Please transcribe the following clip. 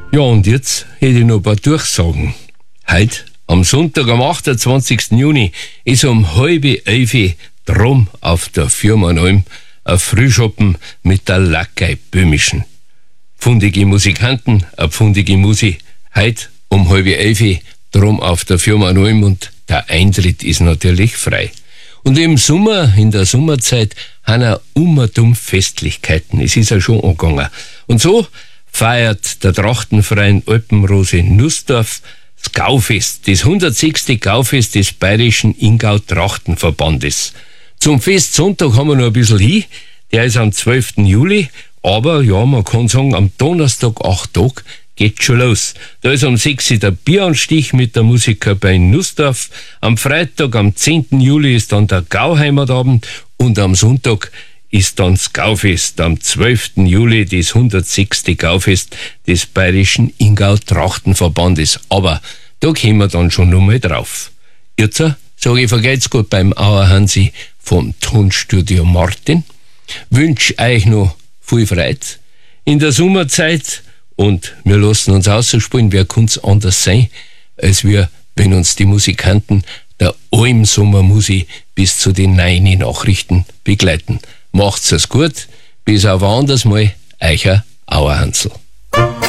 Ja, und jetzt hätte ich noch ein paar Durchsagen. Heute, am Sonntag, am 28. Juni, ist um 10:30 drum auf der Firmenalm ein Frühschoppen mit der Lackei Böhmischen. Pfundige Musikanten, eine pfundige Musi. Heute um 10:30 drum auf der Firmenalm und der Eintritt ist natürlich frei. Und im Sommer, in der Sommerzeit, haben auch ummerdumm Festlichkeiten. Es ist ja schon angegangen. Und so feiert der Trachtenverein Alpenrose Nussdorf das Gaufest, das 106. Gaufest des Bayerischen Ingau-Trachtenverbandes. Zum Festsonntag haben wir noch ein bisschen hin. Der ist am 12. Juli. Aber ja, man kann sagen, am Donnerstag, 8 Tage, geht schon los. Da ist um 6 Uhr der Bieranstich mit der Musiker bei Nussdorf. Am Freitag, am 10. Juli, ist dann der Gauheimatabend. Und am Sonntag ist dann das Gaufest. Am 12. Juli das 106. Gaufest des Bayerischen Ingau-Trachtenverbandes. Aber da kommen wir dann schon noch mal drauf. Jetzt sage ich, vergeht's gut beim Auer Hansi vom Tonstudio Martin. Wünsche euch noch viel Freude in der Sommerzeit und wir lassen uns ausspielen, wer kann's anders sein, als wir, wenn uns die Musikanten der Alm-Sommermusi bis zu den 9 Nachrichten begleiten. Macht's es gut, bis auf ein anderes Mal, euer Auerhansl.